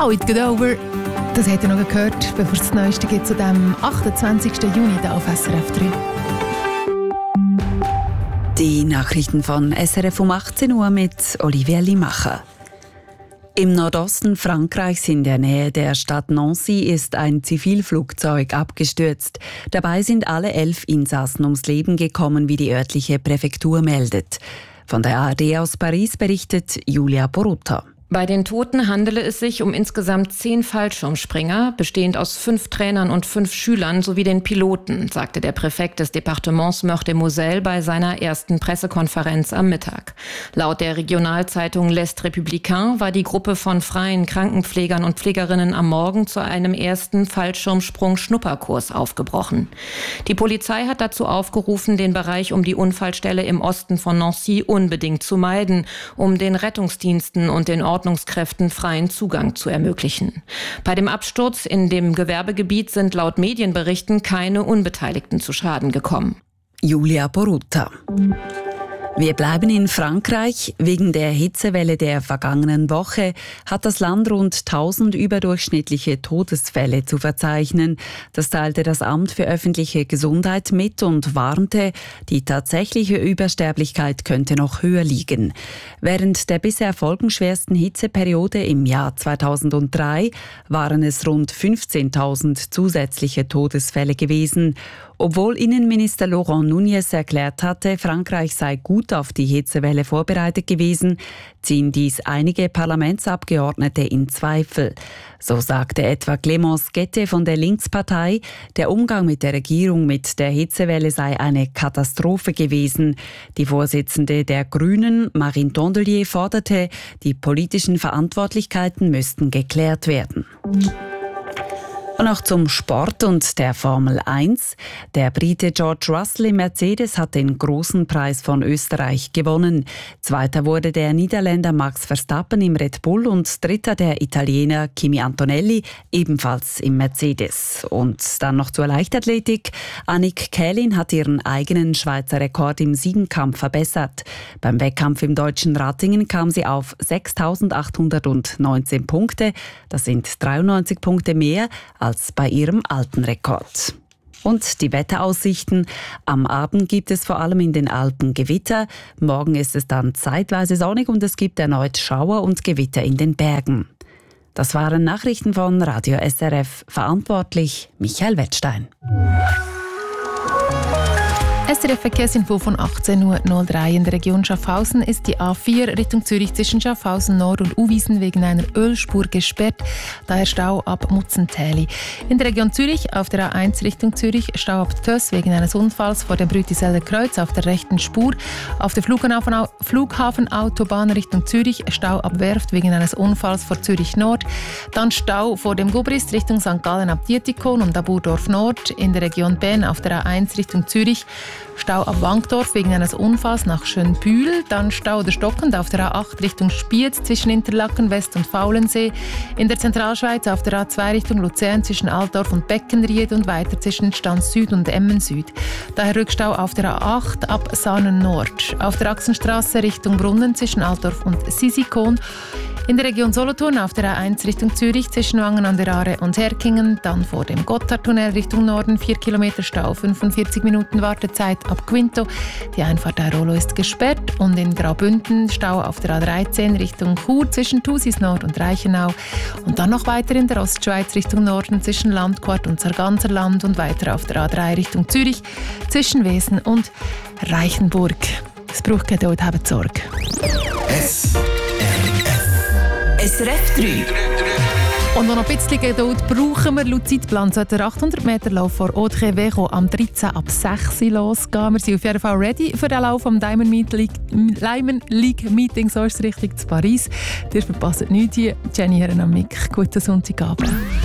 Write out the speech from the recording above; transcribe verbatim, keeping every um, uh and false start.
Now it get over. Das habt ihr noch gehört, bevor es das Neueste gibt zu dem achtundzwanzigsten Juni hier auf S R F drei. Die Nachrichten von S R F um achtzehn Uhr mit Olivia Limacher. Im Nordosten Frankreichs in der Nähe der Stadt Nancy ist ein Zivilflugzeug abgestürzt. Dabei sind alle elf Insassen ums Leben gekommen, wie die örtliche Präfektur meldet. Von der A R D aus Paris berichtet Julia Porutta. Bei den Toten handele es sich um insgesamt zehn Fallschirmspringer, bestehend aus fünf Trainern und fünf Schülern sowie den Piloten, sagte der Präfekt des Departements Meurthe-et-Moselle bei seiner ersten Pressekonferenz am Mittag. Laut der Regionalzeitung L'Est Républicain war die Gruppe von freien Krankenpflegern und Pflegerinnen am Morgen zu einem ersten Fallschirmsprung-Schnupperkurs aufgebrochen. Die Polizei hat dazu aufgerufen, den Bereich um die Unfallstelle im Osten von Nancy unbedingt zu meiden, um den Rettungsdiensten und den Ordnungskräften freien Zugang zu ermöglichen. Bei dem Absturz in dem Gewerbegebiet sind laut Medienberichten keine Unbeteiligten zu Schaden gekommen. Julia Porutta. Wir bleiben in Frankreich. Wegen der Hitzewelle der vergangenen Woche hat das Land rund tausend überdurchschnittliche Todesfälle zu verzeichnen. Das teilte das Amt für öffentliche Gesundheit mit und warnte, die tatsächliche Übersterblichkeit könnte noch höher liegen. Während der bisher folgenschwersten Hitzeperiode im Jahr zweitausenddrei waren es rund fünfzehntausend zusätzliche Todesfälle gewesen. Obwohl Innenminister Laurent Nunez erklärt hatte, Frankreich sei gut auf die Hitzewelle vorbereitet gewesen, ziehen dies einige Parlamentsabgeordnete in Zweifel. So sagte etwa Clémence Guette von der Linkspartei, der Umgang mit der Regierung mit der Hitzewelle sei eine Katastrophe gewesen. Die Vorsitzende der Grünen, Marine Tondelier, forderte, die politischen Verantwortlichkeiten müssten geklärt werden. Und noch zum Sport und der Formel eins. Der Brite George Russell im Mercedes hat den großen Preis von Österreich gewonnen. Zweiter wurde der Niederländer Max Verstappen im Red Bull und dritter der Italiener Kimi Antonelli, ebenfalls im Mercedes. Und dann noch zur Leichtathletik. Annick Kählin hat ihren eigenen Schweizer Rekord im Siegenkampf verbessert. Beim Wettkampf im deutschen Ratingen kam sie auf sechstausendachthundertneunzehn Punkte. Das sind dreiundneunzig Punkte mehr als bei ihrem alten Rekord. Und die Wetteraussichten. Am Abend gibt es vor allem in den Alpen Gewitter. Morgen ist es dann zeitweise sonnig und es gibt erneut Schauer und Gewitter in den Bergen. Das waren Nachrichten von Radio S R F. Verantwortlich Michael Wettstein. S R F-Verkehrsinfo von achtzehn Uhr drei. In der Region Schaffhausen ist die A vier Richtung Zürich zwischen Schaffhausen Nord und Uwiesen wegen einer Ölspur gesperrt, daher Stau ab Mutzentäli. In der Region Zürich auf der A eins Richtung Zürich Stau ab Töss wegen eines Unfalls vor dem Brütiseller Kreuz auf der rechten Spur. Auf der Flughafen, Flughafenautobahn Richtung Zürich Stau ab Werft wegen eines Unfalls vor Zürich Nord. Dann Stau vor dem Gubrist Richtung Sankt Gallen ab Dietikon und ab Burdorf Nord. In der Region Bern auf der A eins Richtung Zürich Stau ab Wankdorf wegen eines Unfalls nach Schönbühl. Dann Stau oder stockend auf der A acht Richtung Spiez zwischen Interlaken West und Faulensee. In der Zentralschweiz auf der A zwei Richtung Luzern zwischen Altdorf und Beckenried und weiter zwischen Stans Süd und Emmen Süd. Daher Rückstau auf der A acht ab Saanen Nord. Auf der Achsenstraße Richtung Brunnen zwischen Altdorf und Sisikon. In der Region Solothurn auf der A eins Richtung Zürich zwischen Wangen an der Aare und Herkingen. Dann vor dem Gotthardtunnel Richtung Norden vier Kilometer Stau, fünfundvierzig Minuten Wartezeit ab Quinto. Die Einfahrt Airolo ist gesperrt. Und in Graubünden Stau auf der A dreizehn Richtung Chur zwischen Thusis Nord und Reichenau. Und dann noch weiter in der Ostschweiz Richtung Norden zwischen Landquart und Sarganserland und weiter auf der A drei Richtung Zürich zwischen Wesen und Reichenburg. Es braucht Geduld, habt Sorge. S R F S R F drei. Und noch ein bisschen Geduld brauchen wir. Laut Zeitplan sollte der achthundert Meter Lauf vor Audrey-Vejo am dreizehn ab sechs losgehen. Wir sind auf jeden Fall ready für den Lauf am Diamond League, Diamond League Meeting. So ist es richtig zu Paris. Ihr verpasst nichts hier. Jenny Herren am Mic. Guten Sonntagabend.